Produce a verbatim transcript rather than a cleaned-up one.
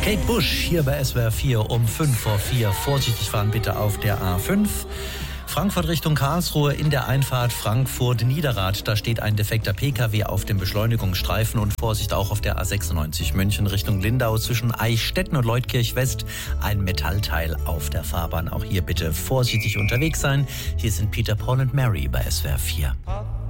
Kate Bush hier bei S W R vier um fünf vor vier. Vorsichtig fahren bitte auf der A fünf. Frankfurt Richtung Karlsruhe in der Einfahrt Frankfurt-Niederrad. Da steht ein defekter P K W auf dem Beschleunigungsstreifen und Vorsicht auch auf der A sechsundneunzig München Richtung Lindau zwischen Eichstätten und Leutkirch West. Ein Metallteil auf der Fahrbahn. Auch hier bitte vorsichtig unterwegs sein. Hier sind Peter, Paul und Mary bei S W R vier.